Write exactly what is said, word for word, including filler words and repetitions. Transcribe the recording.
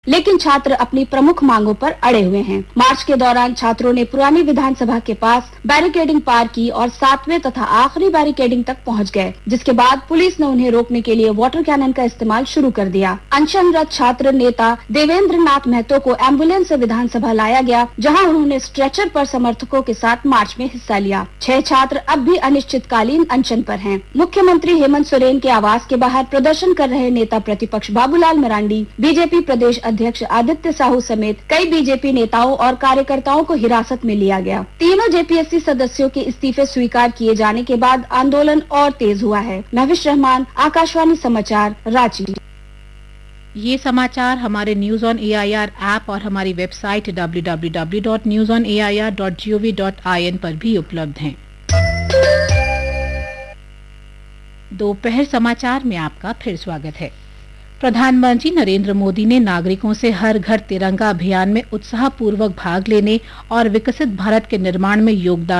लेकिन छात्र अपनी प्रमुख मांगों पर अड़े हुए हैं। मार्च के दौरान छात्रों ने पुरानी विधानसभा के पास बैरिकेडिंग पार की और सातवें तथा आखिरी बैरिकेडिंग तक पहुंच गए, जिसके बाद पुलिस ने उन्हें रोकने के लिए वाटर कैनन का इस्तेमाल शुरू कर दिया। अनशनरत छात्र नेता देवेंद्र नाथ महतो को एम्बुलेंस से विधानसभा लाया गया, जहां उन्होंने स्ट्रेचर पर समर्थकों के साथ मार्च में हिस्सा लिया। छह छात्र अब भी अनिश्चितकालीन अनशन पर हैं। मुख्यमंत्री हेमंत सोरेन के आवास के बाहर प्रदर्शन कर रहे नेता प्रतिपक्ष बाबूलाल मरांडी, बीजेपी प्रदेश अध्यक्ष आदित्य साहू समेत कई बीजेपी नेताओं और कार्यकर्ताओं को हिरासत में लिया गया। तीनों जेपीएससी सदस्यों के इस्तीफे स्वीकार किए जाने के बाद आंदोलन और तेज हुआ है। महविश रहमान, आकाशवाणी समाचार, रांची। ये समाचार हमारे न्यूज ऑन एआईआर ऐप और हमारी website W W W dot news on A I R dot G O V dot I N पर भी उपलब्ध हैं। दोपहर समाचार में आपका फिर स्वागत है। प्रधानमंत्री नरेंद्र मोदी ने नागरिकों से हर घर तिरंगा अभियान में उत्साहपूर्वक भाग लेने और विकसित भारत के निर्माण में योगदान